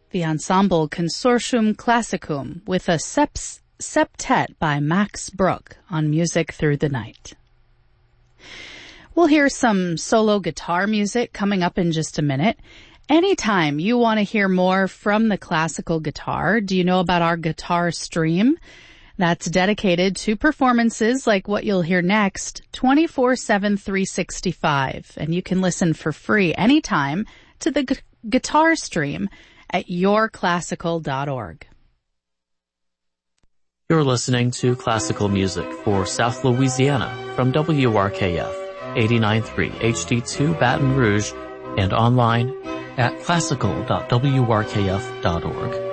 the ensemble Consortium Classicum with a septet by Max Bruch on Music Through the Night. We'll hear some solo guitar music coming up in just a minute. Anytime you want to hear more from the classical guitar, do you know about our guitar stream? That's dedicated to performances like what you'll hear next, 24/7, 365. And you can listen for free anytime to the guitar stream at yourclassical.org. You're listening to classical music for South Louisiana from WRKF 89.3 HD2 Baton Rouge and online at classical.wrkf.org.